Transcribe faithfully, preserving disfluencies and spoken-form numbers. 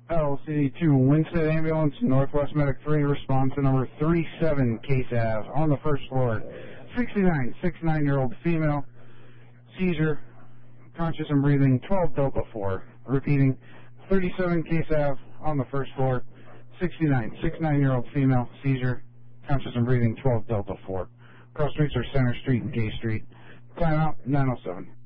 L C D two, Winston Ambulance, Northwest Medic three, response to number thirty-seven Case Ave on the first floor. sixty-nine, sixty-nine-year-old female, seizure, conscious and breathing, twelve Delta four. Repeating, thirty-seven Case Ave on the first floor. sixty-nine, sixty-nine-year-old female, seizure, conscious and breathing, twelve Delta four. Cross streets are Center Street and Gay Street. Time out, nine oh seven.